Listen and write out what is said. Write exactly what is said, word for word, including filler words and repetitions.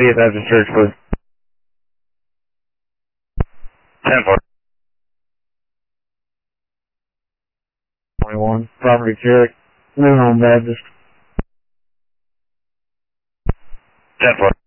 eighth Baptist Church, please. ten four. twenty-one. Property check. New Home Baptist. ten four.